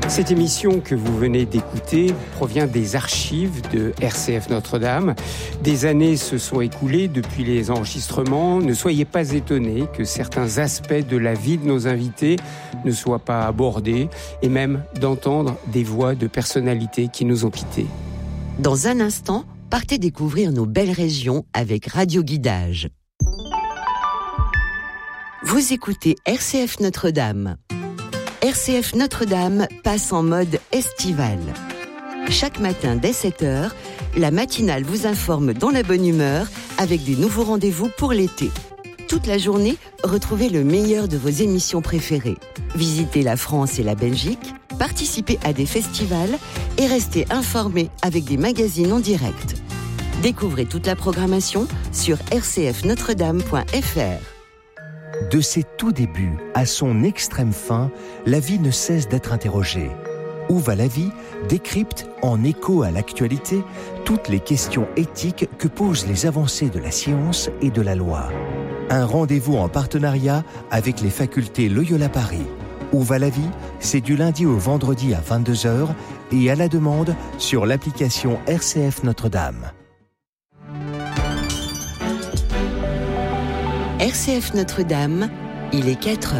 Cette émission que vous venez d'écouter provient des archives de RCF Notre-Dame. Des années se sont écoulées depuis les enregistrements. Ne soyez pas étonnés que certains aspects de la vie de nos invités ne soient pas abordés et même d'entendre des voix de personnalités qui nous ont quittés. Dans un instant, partez découvrir nos belles régions avec Radio Guidage. Vous écoutez RCF Notre-Dame. RCF Notre-Dame passe en mode estival. Chaque matin dès 7h, la matinale vous informe dans la bonne humeur avec des nouveaux rendez-vous pour l'été. Toute la journée, retrouvez le meilleur de vos émissions préférées. Visitez la France et la Belgique, participez à des festivals et restez informés avec des magazines en direct. Découvrez toute la programmation sur rcfnotredame.fr. De ses tout débuts à son extrême fin, la vie ne cesse d'être interrogée. Où va la vie décrypte, en écho à l'actualité, toutes les questions éthiques que posent les avancées de la science et de la loi. Un rendez-vous en partenariat avec les facultés Loyola Paris. Où va la vie ? C'est du lundi au vendredi à 22h et à la demande sur l'application RCF Notre-Dame. RCF Notre-Dame, il est 4h.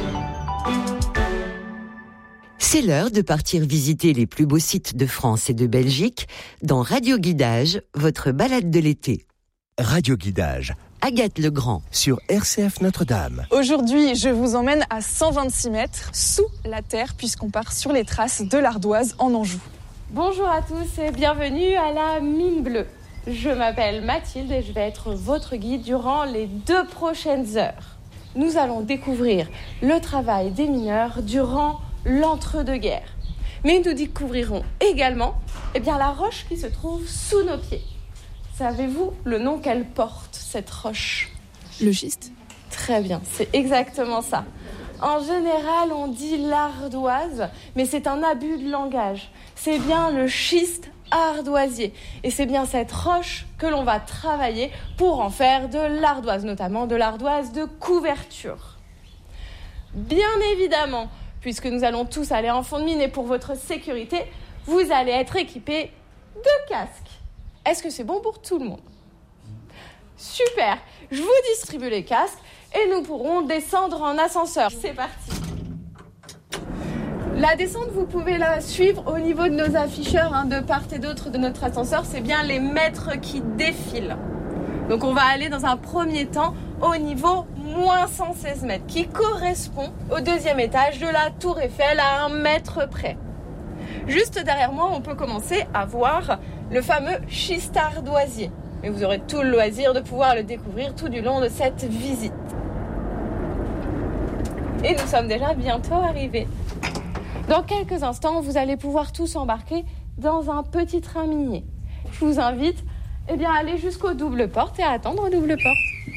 C'est l'heure de partir visiter les plus beaux sites de France et de Belgique dans Radio Guidage, votre balade de l'été. Radio Guidage. Agathe Legrand. Sur RCF Notre-Dame. Aujourd'hui, je vous emmène à 126 mètres sous la terre puisqu'on part sur les traces de l'Ardoise en Anjou. Bonjour à tous et bienvenue à la Mine Bleue. Je m'appelle Mathilde et je vais être votre guide durant les 2 prochaines heures. Nous allons découvrir le travail des mineurs durant l'entre-deux-guerres. Mais nous découvrirons également la roche qui se trouve sous nos pieds. Savez-vous le nom qu'elle porte, cette roche ? Le schiste ? Très bien, c'est exactement ça. En général, on dit l'ardoise, mais c'est un abus de langage. C'est bien le schiste ardoisier. Et c'est bien cette roche que l'on va travailler pour en faire de l'ardoise, notamment de l'ardoise de couverture. Bien évidemment, puisque nous allons tous aller en fond de mine et pour votre sécurité, vous allez être équipés de casques. Est-ce que c'est bon pour tout le monde ? Super, je vous distribue les casques et nous pourrons descendre en ascenseur. C'est parti. La descente, vous pouvez la suivre au niveau de nos afficheurs de part et d'autre de notre ascenseur. C'est bien les mètres qui défilent. Donc on va aller dans un premier temps au niveau moins 116 mètres, qui correspond au 2e étage de la Tour Eiffel à 1 mètre près. Juste derrière moi, on peut commencer à voir le fameux schiste ardoisier. Mais vous aurez tout le loisir de pouvoir le découvrir tout du long de cette visite. Et nous sommes déjà bientôt arrivés. Dans quelques instants, vous allez pouvoir tous embarquer dans un petit train minier. Je vous invite à aller jusqu'aux doubles portes et à attendre aux doubles portes.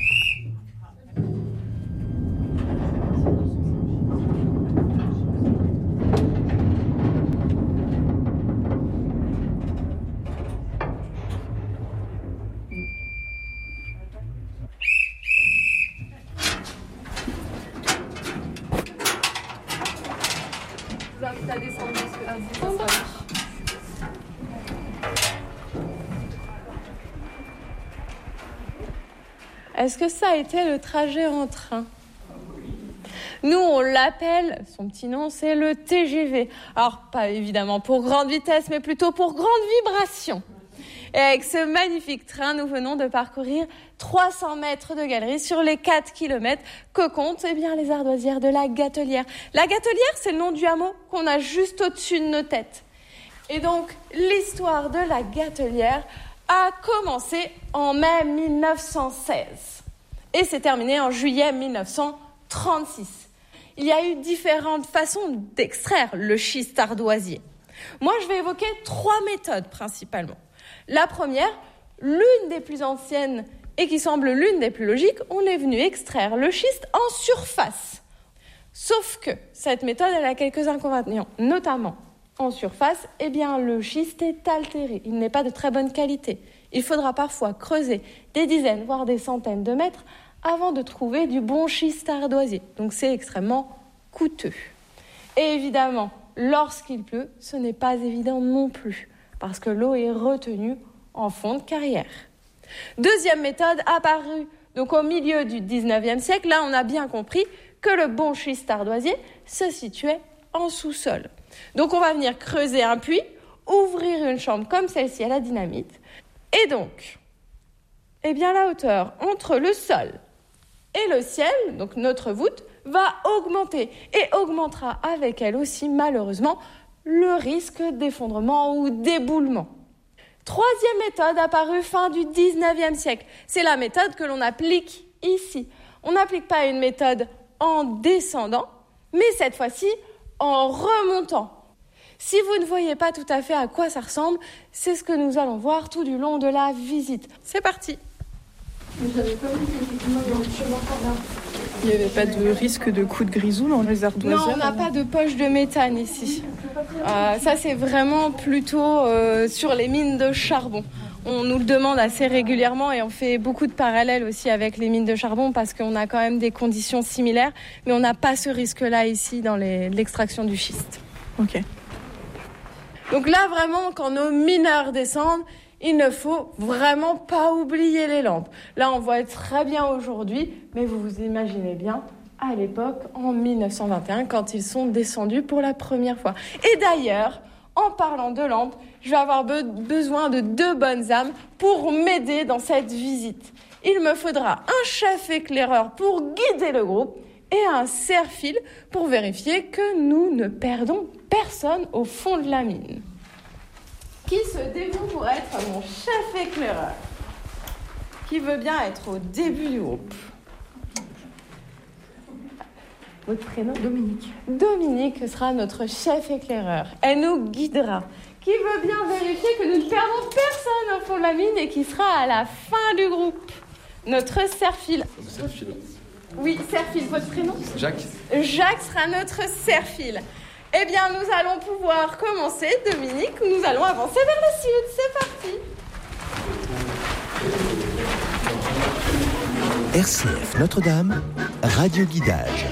Est-ce que ça a été le trajet en train ? Nous, on l'appelle, son petit nom, c'est le TGV. Alors, pas évidemment pour grande vitesse, mais plutôt pour grande vibration. Et avec ce magnifique train, nous venons de parcourir 300 mètres de galerie sur les 4 kilomètres que comptent les ardoisières de la Gatelière. La Gatelière, c'est le nom du hameau qu'on a juste au-dessus de nos têtes. Et donc, l'histoire de la Gatelière a commencé en mai 1916 et s'est terminée en juillet 1936. Il y a eu différentes façons d'extraire le schiste ardoisier. Moi, je vais évoquer 3 méthodes principalement. La première, l'une des plus anciennes et qui semble l'une des plus logiques, on est venu extraire le schiste en surface. Sauf que cette méthode, elle a quelques inconvénients, notamment en surface, le schiste est altéré, il n'est pas de très bonne qualité. Il faudra parfois creuser des dizaines, voire des centaines de mètres avant de trouver du bon schiste ardoisier. Donc c'est extrêmement coûteux. Et évidemment, lorsqu'il pleut, ce n'est pas évident non plus, parce que l'eau est retenue en fond de carrière. Deuxième méthode apparue donc au milieu du 19e siècle. Là, on a bien compris que le bon schiste ardoisier se situait en sous-sol. Donc, on va venir creuser un puits, ouvrir une chambre comme celle-ci à la dynamite. Et donc, la hauteur entre le sol et le ciel, donc notre voûte, va augmenter et augmentera avec elle aussi, malheureusement, le risque d'effondrement ou d'éboulement. Troisième méthode apparue fin du 19e siècle, c'est la méthode que l'on applique ici. On n'applique pas une méthode en descendant, mais cette fois-ci en remontant. Si vous ne voyez pas tout à fait à quoi ça ressemble, c'est ce que nous allons voir tout du long de la visite. C'est parti. Il n'y avait pas de risque de coup de grisou dans les ardoisières? Non, on n'a pas de poche de méthane ici. Ça, c'est vraiment plutôt sur les mines de charbon. On nous le demande assez régulièrement et on fait beaucoup de parallèles aussi avec les mines de charbon parce qu'on a quand même des conditions similaires, mais on n'a pas ce risque-là ici dans l'extraction du schiste. Ok. Donc là, vraiment, quand nos mineurs descendent, il ne faut vraiment pas oublier les lampes. Là, on voit très bien aujourd'hui, mais vous vous imaginez bien à l'époque, en 1921, quand ils sont descendus pour la première fois. Et d'ailleurs, en parlant de lampes, je vais avoir besoin de 2 bonnes âmes pour m'aider dans cette visite. Il me faudra un chef éclaireur pour guider le groupe et un serre-fil pour vérifier que nous ne perdons personne au fond de la mine. Qui se dévoue pour être mon chef éclaireur? Qui veut bien être au début du groupe? Votre prénom? Dominique. Dominique sera notre chef éclaireur. Elle nous guidera. Qui veut bien vérifier que nous ne perdons personne au fond de la mine et qui sera à la fin du groupe? Notre serre-fil. Serre-fil. Oui, serre-fil. Votre prénom? Jacques. Jacques sera notre serre-fil. Eh bien, nous allons pouvoir commencer. Dominique, nous allons avancer vers le sud. C'est parti. RCF Notre-Dame, radioguidage.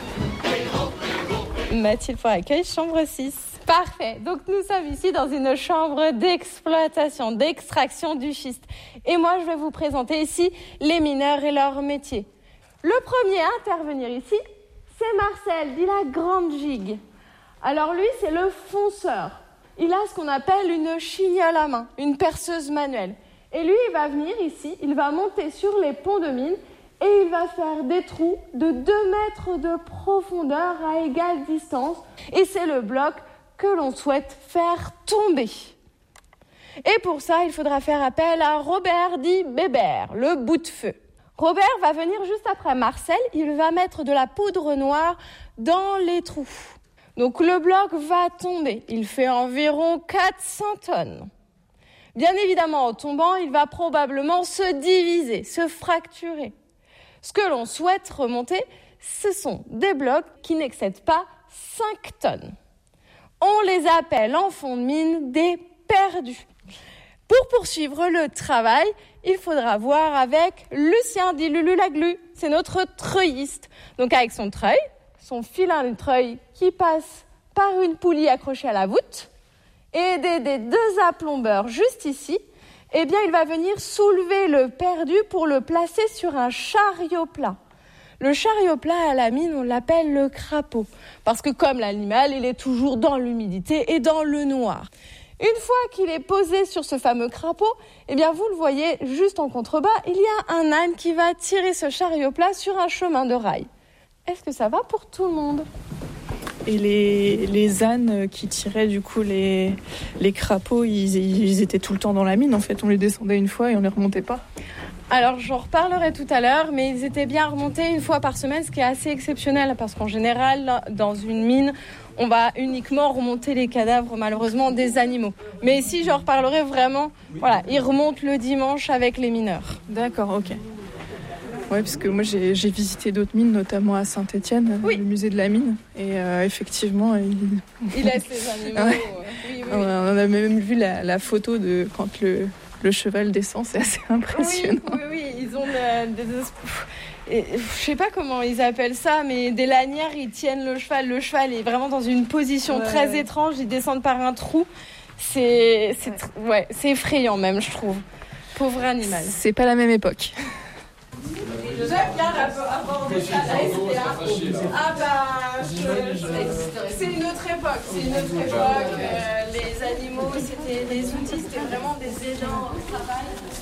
Mathilde pour accueil, chambre 6. Parfait. Donc, nous sommes ici dans une chambre d'exploitation, d'extraction du schiste. Et moi, je vais vous présenter ici les mineurs et leur métier. Le premier à intervenir ici, c'est Marcel, dit la grande gigue. Alors lui, c'est le fonceur. Il a ce qu'on appelle une chignole à main, une perceuse manuelle. Et lui, il va venir ici, il va monter sur les ponts de mine et il va faire des trous de 2 mètres de profondeur à égale distance. Et c'est le bloc que l'on souhaite faire tomber. Et pour ça, il faudra faire appel à Robert dit Bébert, le bout de feu. Robert va venir juste après Marcel, il va mettre de la poudre noire dans les trous. Donc le bloc va tomber, il fait environ 400 tonnes. Bien évidemment, en tombant, il va probablement se diviser, se fracturer. Ce que l'on souhaite remonter, ce sont des blocs qui n'excèdent pas 5 tonnes. On les appelle en fond de mine des perdus. Pour poursuivre le travail, il faudra voir avec Lucien dit Lulu la glu, c'est notre treuilliste. Donc avec son treuil, son filin de treuil qui passe par une poulie accrochée à la voûte, et aidé des 2 aplombeurs juste ici, eh bien il va venir soulever le perdu pour le placer sur un chariot plat. Le chariot plat à la mine, on l'appelle le crapaud, parce que comme l'animal, il est toujours dans l'humidité et dans le noir. Une fois qu'il est posé sur ce fameux crapaud, eh bien vous le voyez juste en contrebas, il y a un âne qui va tirer ce chariot plat sur un chemin de rail. Est-ce que ça va pour tout le monde? Et les ânes qui tiraient du coup les crapauds, ils étaient tout le temps dans la mine en fait. On les descendait une fois et on les remontait pas. Alors j'en reparlerai tout à l'heure, mais ils étaient bien remontés une fois par semaine, ce qui est assez exceptionnel parce qu'en général, dans une mine, on va uniquement remonter les cadavres malheureusement des animaux. Mais ici, j'en reparlerai vraiment. Voilà, ils remontent le dimanche avec les mineurs. D'accord, ok. Ouais, parce que moi j'ai visité d'autres mines, notamment à Saint-Étienne, oui. Le musée de la mine. Et effectivement, il laisse les animaux. Ouais. Oui. On a même vu la photo de quand le cheval descend, c'est assez impressionnant. Oui, ils ont je sais pas comment ils appellent ça, mais des lanières, ils tiennent le cheval. Le cheval est vraiment dans une position très étrange, ils descendent par un trou. C'est effrayant même, je trouve. Pauvre animal. C'est pas la même époque. J'aime bien aborder ça, la SPA. C'est une autre époque. Les animaux, c'était des outils, c'était vraiment des aidants au travail.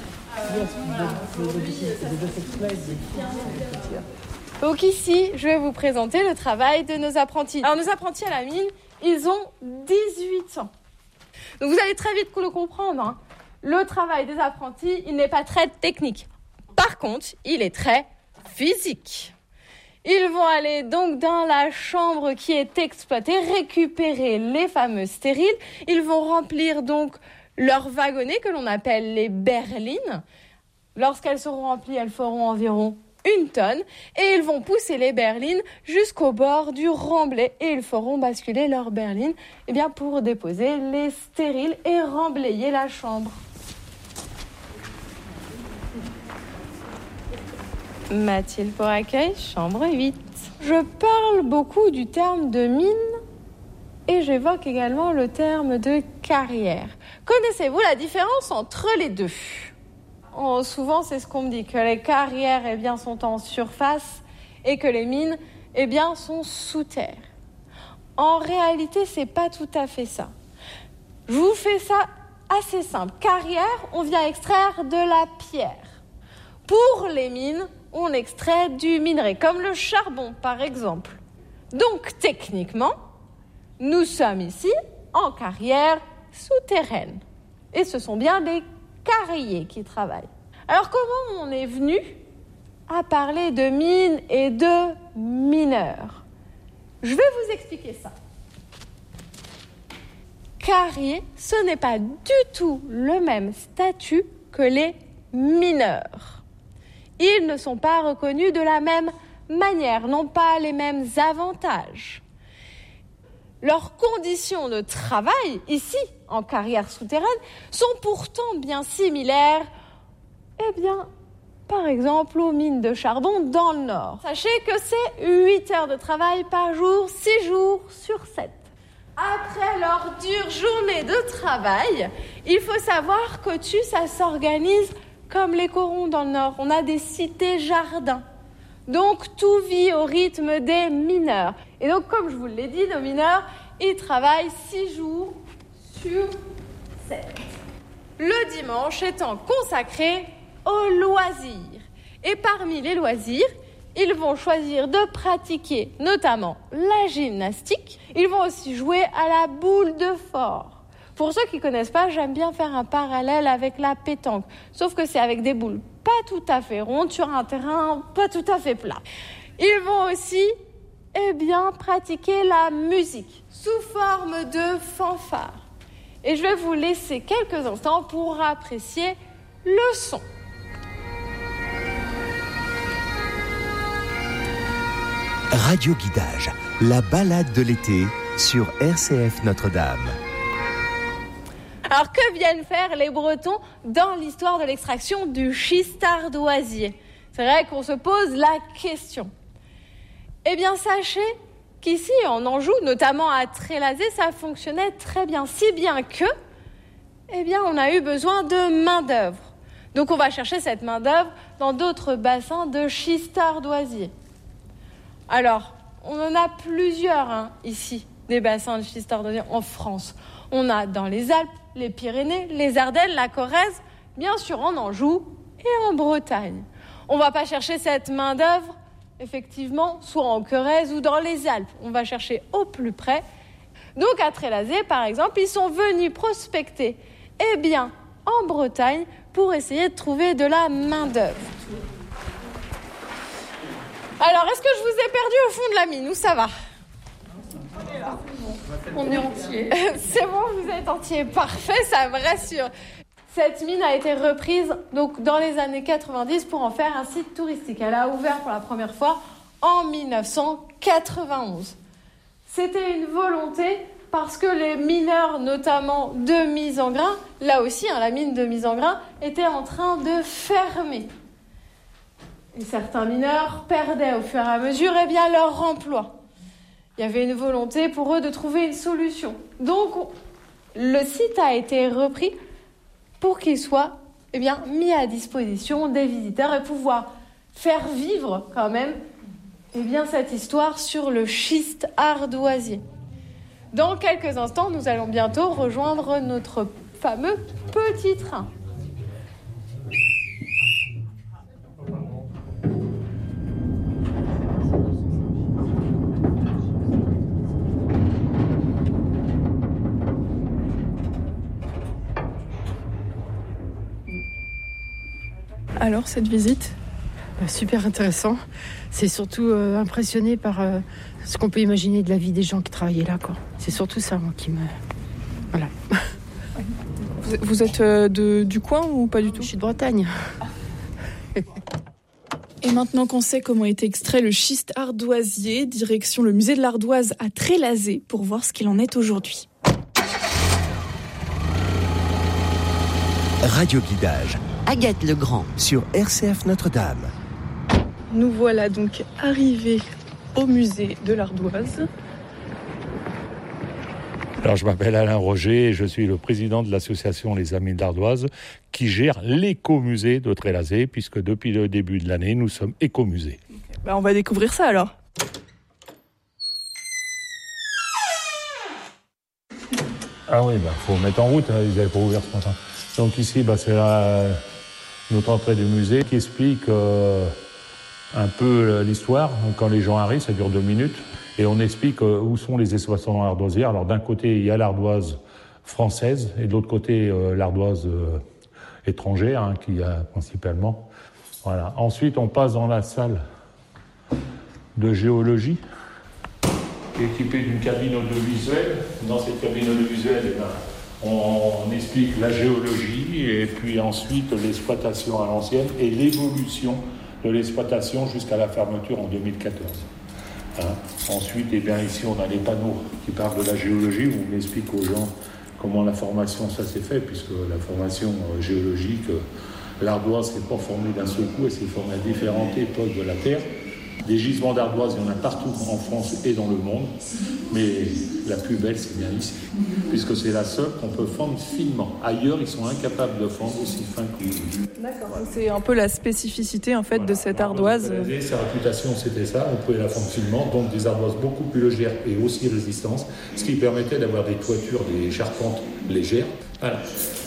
Donc ici, je vais vous présenter le travail de nos apprentis. Alors nos apprentis à la mine, ils ont 18 ans. Donc vous allez très vite le comprendre, hein. Le travail des apprentis, il n'est pas très technique. Par contre, il est très physique. Ils vont aller donc dans la chambre qui est exploitée, récupérer les fameux stériles. Ils vont remplir donc leurs wagonnets que l'on appelle les berlines. Lorsqu'elles seront remplies, elles feront environ 1 tonne. Et ils vont pousser les berlines jusqu'au bord du remblai. Et ils feront basculer leurs berlines pour déposer les stériles et remblayer la chambre. Mathilde pour accueil, chambre 8. Je parle beaucoup du terme de mine et j'évoque également le terme de carrière. Connaissez-vous la différence entre les deux ? Souvent, c'est ce qu'on me dit, que les carrières sont en surface et que les mines sont sous terre. En réalité, c'est pas tout à fait ça. Je vous fais ça assez simple. Carrière, on vient extraire de la pierre. Pour les mines, on extrait du minerai, comme le charbon par exemple. Donc techniquement, nous sommes ici en carrière souterraine. Et ce sont bien des carriers qui travaillent. Alors comment on est venu à parler de mines et de mineurs ? Je vais vous expliquer ça. Carrier, ce n'est pas du tout le même statut que les mineurs. Ils ne sont pas reconnus de la même manière, n'ont pas les mêmes avantages. Leurs conditions de travail, ici, en carrière souterraine, sont pourtant bien similaires, par exemple, aux mines de charbon dans le Nord. Sachez que c'est 8 heures de travail par jour, 6 jours sur 7. Après leur dure journée de travail, il faut savoir que ça s'organise comme les corons dans le Nord. On a des cités-jardins. Donc, tout vit au rythme des mineurs. Et donc, comme je vous l'ai dit, nos mineurs, ils travaillent 6 jours sur 7. Le dimanche étant consacré aux loisirs. Et parmi les loisirs, ils vont choisir de pratiquer notamment la gymnastique. Ils vont aussi jouer à la boule de phare. Pour ceux qui ne connaissent pas, j'aime bien faire un parallèle avec la pétanque. Sauf que c'est avec des boules pas tout à fait rondes sur un terrain pas tout à fait plat. Ils vont aussi pratiquer la musique sous forme de fanfare. Et je vais vous laisser quelques instants pour apprécier le son. Radio Guidage, la balade de l'été sur RCF Notre-Dame. Alors, que viennent faire les Bretons dans l'histoire de l'extraction du schiste ardoisier ? C'est vrai qu'on se pose la question. Sachez qu'ici, en Anjou, notamment à Trélazé, ça fonctionnait très bien. Si bien que, on a eu besoin de main-d'œuvre. Donc, on va chercher cette main-d'œuvre dans d'autres bassins de schiste ardoisier. Alors, on en a plusieurs ici, des bassins de schiste ardoisier en France. On a dans les Alpes, les Pyrénées, les Ardennes, la Corrèze, bien sûr en Anjou et en Bretagne. On ne va pas chercher cette main-d'œuvre, effectivement, soit en Corrèze ou dans les Alpes. On va chercher au plus près. Donc à Trélazé, par exemple, ils sont venus prospecter, en Bretagne, pour essayer de trouver de la main-d'œuvre. Alors, est-ce que je vous ai perdu au fond de la mine ou ça va ? On est là. On est entier. C'est bon, vous êtes entier. Parfait, ça me rassure. Cette mine a été reprise donc, dans les années 90 pour en faire un site touristique. Elle a ouvert pour la première fois en 1991. C'était une volonté parce que les mineurs, notamment de mise en grain, là aussi, la mine de mise en grain, était en train de fermer. Et certains mineurs perdaient au fur et à mesure leur emploi. Il y avait une volonté pour eux de trouver une solution. Donc, le site a été repris pour qu'il soit mis à disposition des visiteurs et pouvoir faire vivre quand même cette histoire sur le schiste ardoisier. Dans quelques instants, nous allons bientôt rejoindre notre fameux petit train. Alors, cette visite ? Super intéressant. C'est surtout impressionné par ce qu'on peut imaginer de la vie des gens qui travaillaient là, quoi. C'est surtout ça, moi, qui me... Voilà. Vous êtes du coin ou pas du tout ? Je suis de Bretagne. Et maintenant qu'on sait comment est extrait le schiste ardoisier, direction le musée de l'ardoise à Trélazé pour voir ce qu'il en est aujourd'hui. Radio Guidage. Agathe Legrand. Sur RCF Notre-Dame. Nous voilà donc arrivés au musée de l'ardoise. Alors, je m'appelle Alain Roger et je suis le président de l'association Les Amis de l'Ardoise qui gère l'écomusée de Trélazé, puisque depuis le début de l'année, nous sommes écomusée. On va découvrir ça alors. Ah oui, faut mettre en route, ils n'avaient pas ouvert ce matin. Donc ici, c'est notre entrée du musée qui explique un peu l'histoire. Quand les gens arrivent, ça dure 2 minutes. Et on explique où sont les exploitations ardoisières. Alors d'un côté, il y a l'ardoise française et de l'autre côté, l'ardoise étrangère, qu'il y a principalement. Voilà. Ensuite, on passe dans la salle de géologie, équipée d'une cabine audiovisuelle. Dans cette cabine audiovisuelle, on explique la géologie et puis ensuite l'exploitation à l'ancienne et l'évolution de l'exploitation jusqu'à la fermeture en 2014. Ensuite, ici, on a les panneaux qui parlent de la géologie, où on explique aux gens comment la formation, ça s'est fait, puisque la formation géologique, l'ardoise n'est pas formée d'un seul coup, elle s'est formée à différentes époques de la Terre. Des gisements d'ardoise, il y en a partout en France et dans le monde, mais la plus belle, c'est bien ici, puisque c'est la seule qu'on peut fendre finement. Ailleurs, ils sont incapables de fendre aussi fin que nous. D'accord, c'est un peu la spécificité en fait de cette ardoise. Sa réputation, c'était ça, on pouvait la fendre finement, donc des ardoises beaucoup plus légères et aussi résistantes, ce qui permettait d'avoir des toitures, des charpentes légères. Voilà.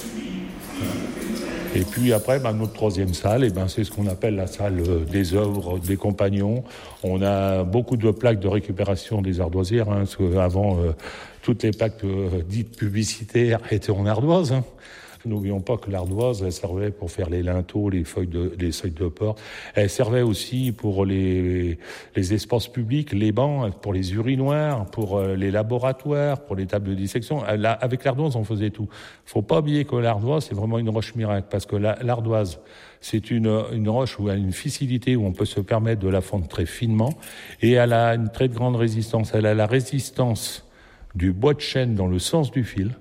Et puis après, notre troisième salle, c'est ce qu'on appelle la salle des œuvres des compagnons. On a beaucoup de plaques de récupération des ardoisières, parce qu'avant, toutes les plaques dites publicitaires étaient en ardoise. N'oublions pas que l'ardoise, elle servait pour faire les linteaux, les seuils de porte. Elle servait aussi pour les espaces publics, les bancs, pour les urinoirs, pour les laboratoires, pour les tables de dissection. Avec l'ardoise, on faisait tout. Faut pas oublier que l'ardoise, c'est vraiment une roche miracle, parce que l'ardoise, c'est une roche où elle a une fissilité, où on peut se permettre de la fendre très finement, et elle a une très grande résistance. Elle a la résistance du bois de chêne dans le sens du fil.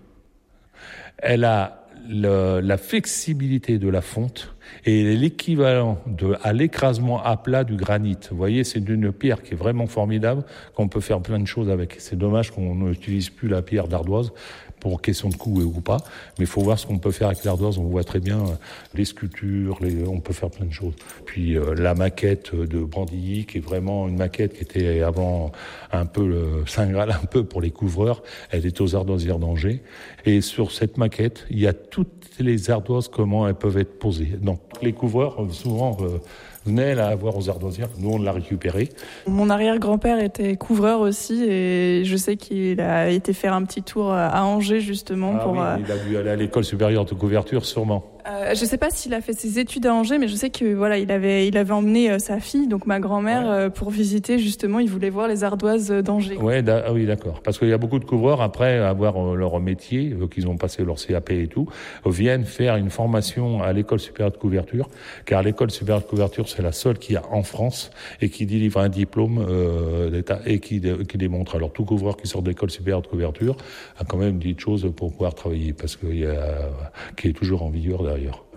Elle a la flexibilité de la fonte et l'équivalent à l'écrasement à plat du granit. Vous voyez, c'est une pierre qui est vraiment formidable, qu'on peut faire plein de choses avec. C'est dommage qu'on n'utilise plus la pierre d'ardoise pour question de coût ou pas, mais il faut voir ce qu'on peut faire avec l'ardoise. On voit très bien les sculptures, on peut faire plein de choses. Puis la maquette de Brandilly, qui est vraiment une maquette qui était avant un peu le Saint Graal, un peu pour les couvreurs. Elle est aux ardoisières d'Angers. Et sur cette maquette, il y a toutes les ardoises, comment elles peuvent être posées. Donc les couvreurs, souvent, venaient la voir aux ardoisières. Nous, on l'a récupérée. Mon arrière-grand-père était couvreur aussi et je sais qu'il a été faire un petit tour à Angers justement pour... Oui, il a dû aller à l'école supérieure de couverture, sûrement. Je sais pas s'il a fait ses études à Angers, mais je sais que il avait emmené sa fille, donc ma grand-mère, pour visiter justement. Il voulait voir les ardoises d'Angers. Oui, d'accord. Parce qu'il y a beaucoup de couvreurs, après avoir leur métier, qu'ils ont passé leur CAP et tout, viennent faire une formation à l'école supérieure de couverture, car l'école supérieure de couverture, c'est la seule qu'il y a en France et qui délivre un diplôme d'État et qui démontre. Alors tout couvreur qui sort de l'école supérieure de couverture a quand même une petite chose pour pouvoir travailler, parce qu'il y a qui est toujours en vigueur derrière.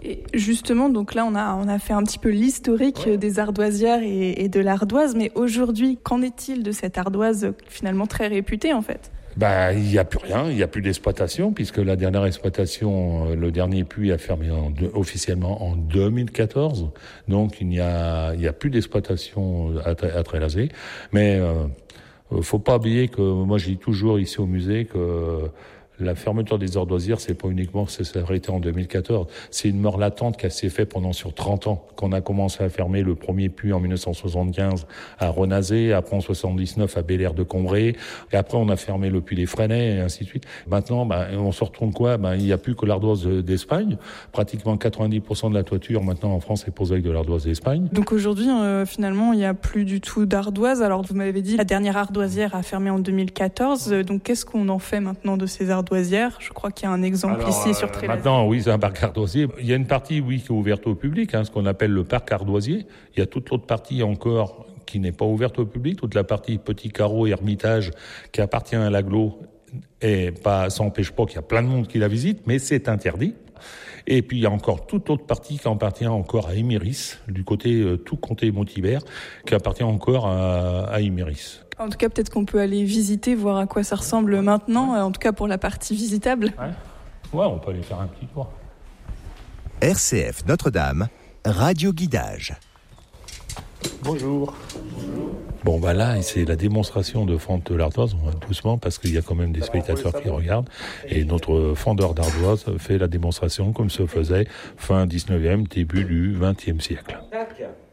Et justement, donc là, on a fait un petit peu l'historique des ardoisières et de l'ardoise. Mais aujourd'hui, qu'en est-il de cette ardoise finalement très réputée en fait ? Il n'y a plus rien, il n'y a plus d'exploitation, puisque la dernière exploitation, le dernier puits a fermé officiellement en 2014. Donc il n'y a plus d'exploitation à Trélazé. Mais faut pas oublier que moi je dis toujours ici au musée que la fermeture des ardoisières, c'est pas uniquement que ça s'est arrêté en 2014. C'est une mort latente qui s'est faite pendant sur 30 ans. Quand on a commencé à fermer le premier puits en 1975 à Renazé, après en 79 à Bel-Air de Combray, et après on a fermé le puits des Fresnay, et ainsi de suite. Maintenant, on se retourne quoi? Il n'y a plus que l'ardoise d'Espagne. Pratiquement 90% de la toiture maintenant en France est posée avec de l'ardoise d'Espagne. Donc aujourd'hui, finalement, il n'y a plus du tout d'ardoise. Alors vous m'avez dit, la dernière ardoisière a fermé en 2014. Donc qu'est-ce qu'on en fait maintenant de ces ardoisières? Je crois qu'il y a un exemple ici sur Trélazé. Maintenant, oui, c'est un parc ardoisier. Il y a une partie, oui, qui est ouverte au public, ce qu'on appelle le parc ardoisier. Il y a toute l'autre partie encore qui n'est pas ouverte au public, toute la partie Petit Carreau, Hermitage, qui appartient à l'agglo, et ça n'empêche pas qu'il y a plein de monde qui la visite, mais c'est interdit. Et puis il y a encore toute autre partie qui appartient encore à Iméris, du côté tout comté Montibert, qui appartient encore à Iméris. En tout cas, peut-être qu'on peut aller visiter, voir à quoi ça ressemble maintenant, en tout cas pour la partie visitable. Ouais, on peut aller faire un petit tour. RCF Notre-Dame, radio guidage. Bonjour. Bon, là, c'est la démonstration de fente de l'ardoise. On va doucement parce qu'il y a quand même des spectateurs qui regardent. Et notre fendeur d'ardoise fait la démonstration comme se faisait fin 19e, début du 20e siècle.